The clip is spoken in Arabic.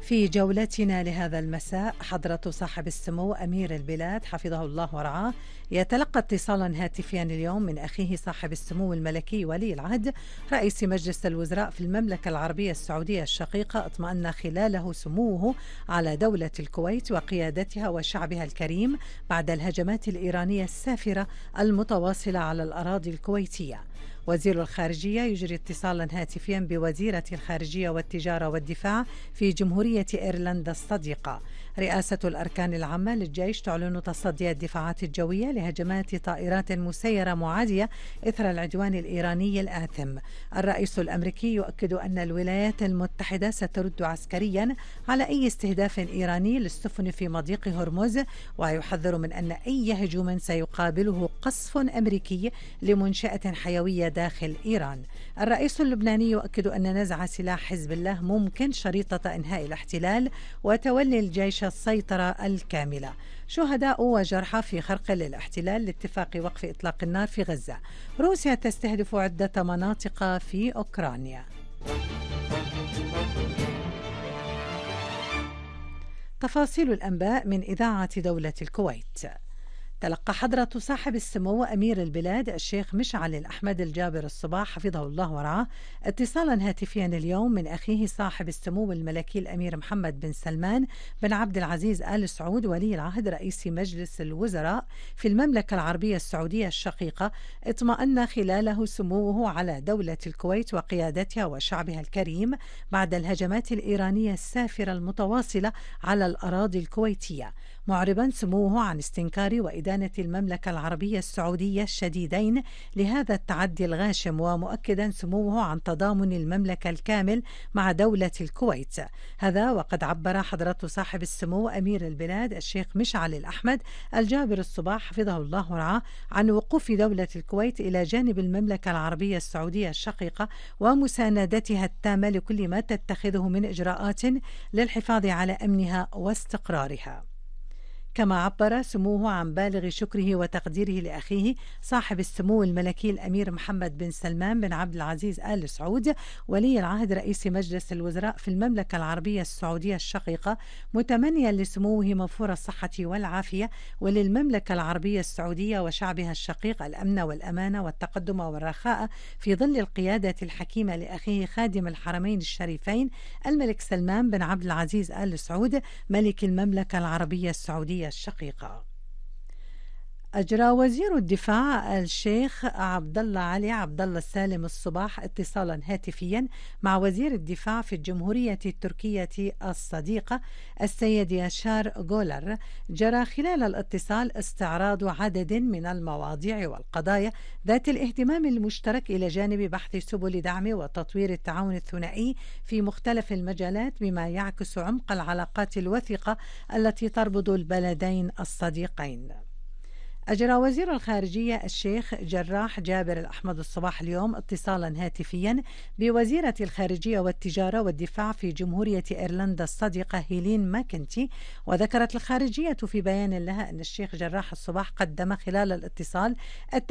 في جولتنا لهذا المساء حضرة صاحب السمو أمير البلاد حفظه الله ورعاه يتلقى اتصالا هاتفيا اليوم من أخيه صاحب السمو الملكي ولي العهد رئيس مجلس الوزراء في المملكة العربية السعودية الشقيقة، اطمأن خلاله سموه على دولة الكويت وقيادتها وشعبها الكريم بعد الهجمات الإيرانية السافرة المتواصلة على الأراضي الكويتية. وزير الخارجية يجري اتصالا هاتفيا بوزيرة الخارجية والتجارة والدفاع في جمهورية إيرلندا الصديقة. رئاسة الأركان العامة للجيش تعلن تصدي الدفاعات الجوية لهجمات طائرات مسيرة معادية إثر العدوان الإيراني الآثم. الرئيس الأمريكي يؤكد أن الولايات المتحدة سترد عسكريا على أي استهداف إيراني للسفن في مضيق هرمز، ويحذر من أن أي هجوم سيقابله قصف أمريكي لمنشأة حيوية داخل إيران. الرئيس اللبناني يؤكد أن نزع سلاح حزب الله ممكن شريطة إنهاء الاحتلال وتولي الجيش السيطرة الكاملة. شهداء وجرحى في خرق للاحتلال لاتفاق وقف إطلاق النار في غزة. روسيا تستهدف عدة مناطق في أوكرانيا. تفاصيل الأنباء من إذاعة دولة الكويت. تلقى حضرة صاحب السمو أمير البلاد الشيخ مشعل الأحمد الجابر الصباح حفظه الله ورعاه اتصالا هاتفيا اليوم من أخيه صاحب السمو الملكي الأمير محمد بن سلمان بن عبد العزيز آل سعود ولي العهد رئيس مجلس الوزراء في المملكة العربية السعودية الشقيقة، اطمأن خلاله سموه على دولة الكويت وقيادتها وشعبها الكريم بعد الهجمات الإيرانية السافرة المتواصلة على الأراضي الكويتية، معربا سموه عن استنكار وإدانة المملكة العربية السعودية الشديدين لهذا التعدي الغاشم، ومؤكدا سموه عن تضامن المملكة الكامل مع دولة الكويت. هذا وقد عبر حضرة صاحب السمو أمير البلاد الشيخ مشعل الأحمد الجابر الصباح حفظه الله ورعاه عن وقوف دولة الكويت إلى جانب المملكة العربية السعودية الشقيقة ومساندتها التامة لكل ما تتخذه من إجراءات للحفاظ على أمنها واستقرارها. كما عبر سموه عن بالغ شكره وتقديره لأخيه صاحب السمو الملكي الأمير محمد بن سلمان بن عبد العزيز آل سعود ولي العهد رئيس مجلس الوزراء في المملكة العربية السعودية الشقيقة، متمنيا لسموه موفور الصحة والعافية وللمملكة العربية السعودية وشعبها الشقيق الأمن والأمان والتقدم والرخاء في ظل القيادة الحكيمة لأخيه خادم الحرمين الشريفين الملك سلمان بن عبد العزيز آل سعود ملك المملكة العربية السعودية الشقيقة. أجرى وزير الدفاع الشيخ عبد الله علي عبد الله السالم الصباح اتصالا هاتفيا مع وزير الدفاع في الجمهورية التركية الصديقة السيد ياشار غولر. جرى خلال الاتصال استعراض عدد من المواضيع والقضايا ذات الاهتمام المشترك إلى جانب بحث سبل دعم وتطوير التعاون الثنائي في مختلف المجالات، بما يعكس عمق العلاقات الوثيقة التي تربط البلدين الصديقين. أجرى وزير الخارجية الشيخ جراح جابر الأحمد الصباح اليوم اتصالا هاتفيا بوزيرة الخارجية والتجارة والدفاع في جمهورية إيرلندا الصديقة هيلين ماكنتي، وذكرت الخارجية في بيان لها أن الشيخ جراح الصباح قدم خلال الاتصال